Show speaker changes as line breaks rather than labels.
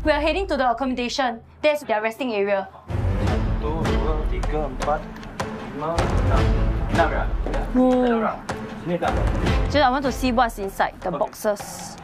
We are heading to the accommodation. That's their resting area.
1, 2, 3, 4, 5, 6, 6 orang. Sini tak?
Just I want to see what's inside the boxes.